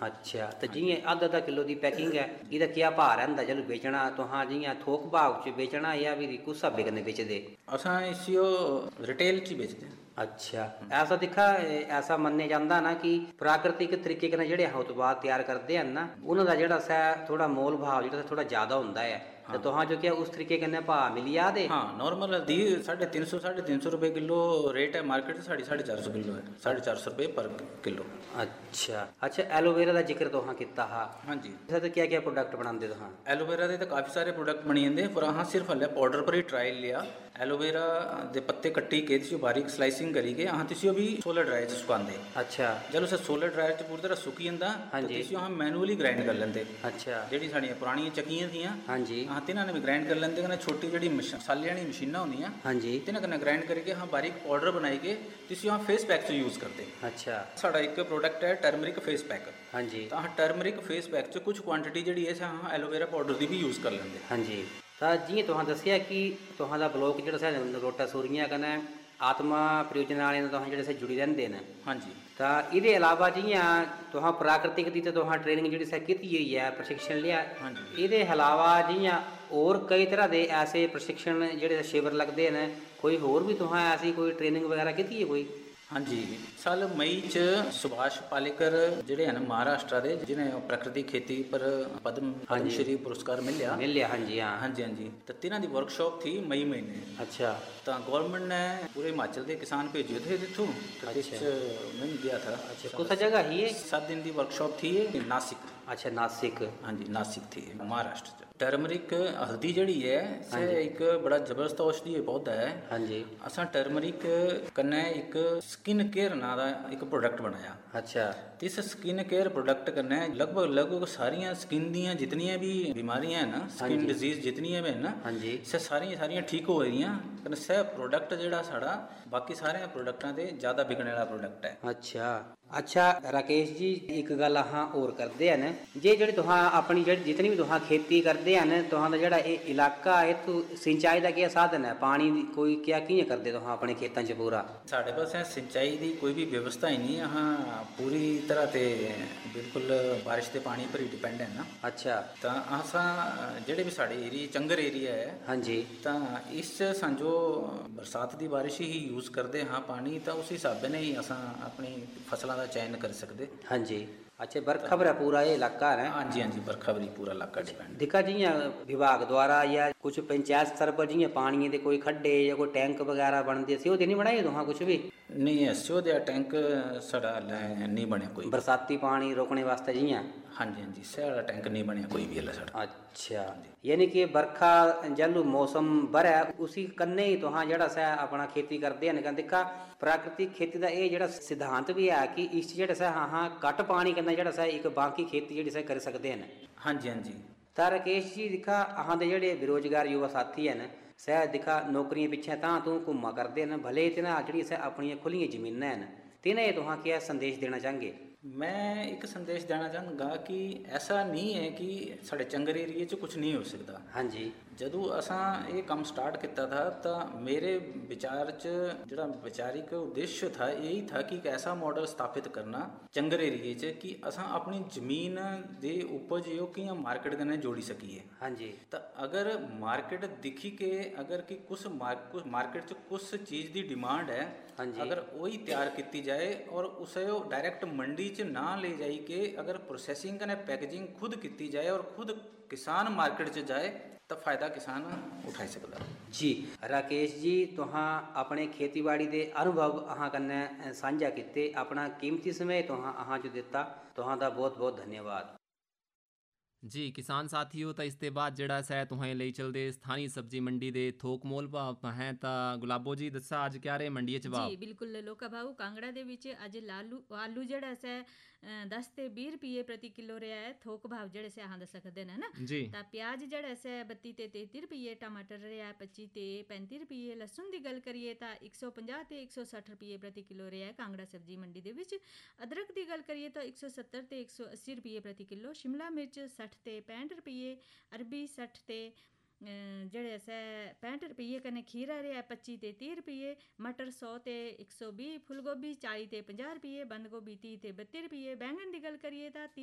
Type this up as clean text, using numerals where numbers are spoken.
अच्छा तो हाँ जी। जियां अद्धा किलो की पैकिंग है ਇਹਦਾ क्या भाव रहता चलो बेचना तुहां जियां थोक भाव च बेचना या भी कुछ स्हाबे कन्नै बेचदे? असां इसियो रिटेल च बेचते हैं। अच्छा ऐसा दिखा ऐसा मन्ने जाता ना कि प्राकृतिक तरीके कन्नै ਜਿਹੜੇ उत्पाद तैयार करते हैं ना ਉਹਨਾਂ ਦਾ ਜਿਹੜਾ ਸੈ थोड़ा मोल भाव ਜਿਹੜਾ थोड़ा ज़्यादा ਹੁੰਦਾ है तो हाँ तुहां जो क्या उस तरीके कन्नै भाव मिली आ दे? हाँ नॉर्मल हल्दी 350 रुपये किलो रेट है मार्केट से, 450 किलो है, 450 रुपये पर किलो। अच्छा अच्छा एलोवेरा का जिक्र तुहां कीता हा। हाँ जी तो क्या क्या प्रोडक्ट बनाते तुहां? एलोवेरा के तो काफ़ी सारे प्रोडक्ट बनी जाते पर अहाँ सिर्फ हल्ले पाउडर पर ही ट्रायल लिया। एलोवेरा के पत्ते कट्टी के बारीक स्लाइसिंग करी के अहाँ तिसियो भी सोलर ड्रायर च सुकाते। अच्छा जब उसे सोलर ड्रायर च पूरी तरह सुकी जाता हाँ तो जी। तिसियो हम मैनुअली ग्राइंड कर लेंगे। अच्छा जी साड़ियाँ पुरानियां चक्कियां थी हाँ जी हाँ तिन्हां ने भी ग्राइंड कर लेंगे। कन्नै छोटी जी मसाले वाली मशीनां होंदियां हाँ जी तिन्हां कन्नै ग्राइंड करके हाँ बारीक पाउडर बनाई के तिसियो हाँ फेस पैक च यूज़ करते। अच्छा साड़ा एक प्रोडक्ट है टर्मरिक फेस पैक। हाँ जी तो हाँ टर्मरिक फेस पैक च कुछ क्वांटिटी जी है हाँ एलोवेरा पाउडर की भी यूज़ कर लेंगे। हाँ जी तो जियां तुहां दस्सिया कि तुहां दा ब्लॉक जिहड़ा नगरोटा सूरियां कन्नै आत्मा परियोजना वाले तुहां जिहड़े जुड़ी रहिंदे न। हाँ जी तो इहदे अलावा जियां तुहां प्राकृतिक दी ते तुहां ट्रेनिंग जिहड़ी कीती होई है प्रशिक्षण लिया। हाँ जी इहदे अलावा जियां और कई तरह के ऐसे प्रशिक्षण जिहड़े शिविर लगदे न कोई होर भी तुहां ऐसी कोई ट्रेनिंग वगैरह कीती है कोई? हाँ जी साल मई च सुभाष पालेकर जिहड़े हैं महाराष्ट्र के जिन्हें प्राकृतिक खेती पर पद्मश्री पुरस्कार मिलिया। हाँ जी हाँ हाँ जी हाँ जी तो तिन्हां दी वर्कशॉप थी मई महीने। अच्छा तो गवर्नमेंट ने पूरे हिमाचल के किसान भेजे थे इतों तो अच्छा। मैं गया था। अच्छा कुछ जगह ही है? 7 दिन की वर्कशॉप थी नासिक। अच्छा नासिक हाँ जी नासिक थी महाराष्ट्र। टर्मरिक हल्दी जड़ी है हाँ से जी। एक बड़ा जबरदस्त औषधीय पौधा है। हाँ जी असा टर्मरिक कन्नै एक स्किन केयर नां दा एक प्रोडक्ट बनाया। अच्छा इस स्किन केयर प्रोडक्ट कन्नै लगभग सारियां स्किन दियां जितनियां भी बीमारियां हैं ना स्किन जी। डिजीज जितनियां भी हैं ना हाँ जी से सारियां ठीक हो रही कन्नै सह प्रोडक्ट जेड़ा साड़ा बाकी सारे प्रोडक्टां ते ज़्यादा बिकने वाला प्रोडक्ट है। अच्छा अच्छा राकेश जी एक गल अहाँ और करते हैं जे जेह्ड़ी तुहां अपनी जेह्ड़ी जितनी भी तुहां खेती करते हैं तुहां दा जेह्ड़ा एह् इलाका है इत्थूं सिंचाई दा केह् साधन है पानी दी कोई क्या कि'यां करदे तुहां अपने खेतां च पूरा? साढ़े पास सिंचाई की कोई भी व्यवस्था ही नहीं। हाँ पूरी तरह ते बिल्कुल बारिश के पानी पर ही डिपेंड है ना। अच्छा तो असां जेह्ड़े भी साढ़े एरिया चंगर एरिया है हाँ जी तो इस समझो बरसात की बारिश ही यूज़ करते हाँ पानी तो उस हिसाब ने ही असां अपनी फसलों का चयन कर सकते। हाँ जी अच्छा बरखा पर पूरा ये इलाका है? हाँ जी हाँ जी बरखा पर पूरा इलाका डिपेंड। दिक्खा जियां विभाग द्वारा या कुछ पंचायत स्तर पर जियां पानी के कोई खड्डे या कोई टैंक वगैरह बनते सी ओह् नहीं बनाए तुहां कुछ भी? नहीं ऐसो दे टैंक साढ़ा नहीं बने कोई बरसाती पानी रोकने वास्ते जियां? हाँ जी हाँ जी साढ़ा टैंक नहीं बने कोई भी हल्ला साढ़ा। अच्छा यानी कि बरखा जैलू मौसम बरै उसी कन्नै ही तुहां जेह्ड़ा सै अपना खेती करदे हैं। दिक्खा प्राकृतिक खेती का ये जेह्ड़ा सिद्धांत भी है कि इस जेह्ड़ा सै अहाँ घट्ट पानी कन्नै जेह्ड़ा सै एक बाकी खेती जेह्ड़ी सै करी सकदे हैं। हाँ जी हाँ जी तां राकेश जी दिक्खा अहां दे जेह्ड़े बेरोजगार युवा साथी हैं सै दिक्खा नौकरियां पिच्छे तां तूं घूमा करदे न भले तिन्हां जेह्ड़ियां सै अपनियां खुल्लियां जमीनां हैं तिन्हें तुहां क्या संदेश देना चाहगे? मैं एक संदेश देना चाहूँगा कि ऐसा नहीं है कि साढ़े चंगर एरिए च कुछ नहीं हो सकता। हाँ जी जदों असां ये काम स्टार्ट किया था तो मेरे विचार च जो वैचारिक उद्देश्य था यही था कि एक ऐसा मॉडल स्थापित करना चंगर एरिए च कि असां अपनी जमीन दे उपज जो कि मार्केट कन्नै जोड़ी सकीए। हाँ जी तो अगर मार्केट दिखी के अगर कि कुछ मार्केट च कुछ चीज़ की डिमांड है हाँ जी अगर वही तैयार की जाए और उसे डायरैक्ट मंडी च ना ले जाई के अगर प्रोसैसिंग कने पैकेजिंग खुद की जाए और खुद किसान मार्केट च जाए तो फायदा किसान उठाई सकता। जी राकेश जी तुहां अपने खेतीबाड़ी के अनुभव अहां कन्नै सांझा कीते अपना कीमती समय तुहां अहां जो दिता तुहां दा बहुत बहुत धन्यवाद। जी किसान साथियों तो इसके बाद जड़ा सै तुहें ले चलते स्थानीय सब्जी मंडी के थोक मोल भाव हैं तो गुलाबो जी दसा अज क्या रहे मंडी च भाव? जी बिल्कुल लोका भाऊ कांगड़ा दे विच अज आलू जड़ा सै 10 ते 20 रुपये प्रति किलो रहा है थोक भाव जड़े से अहां दस सकदे न ना जी ता प्याज जड़ा सै 32 ते 33 रुपये टमाटर रहा है 25 ते 35 रुपये लहसुन की गल करिए तो 150 ते 160 रुपये प्रति किलो रहा है कांगड़ा सब्जी मंडी दे विच। अदरक की गल करिए तो 170 ते 180 रुपये प्रति किलो शिमला मिर्च 60 ते 65 रुपये अरबी 60 ते जड़े सै 65 रुपये कन्नै खीरा रहा है 25 ते 30 रुपये मटर 100 ते 120 फुलगोभी 40 ते 50 रुपये बंद गोभी 30 ते 32 रुपये बैंगन की गल करिए तो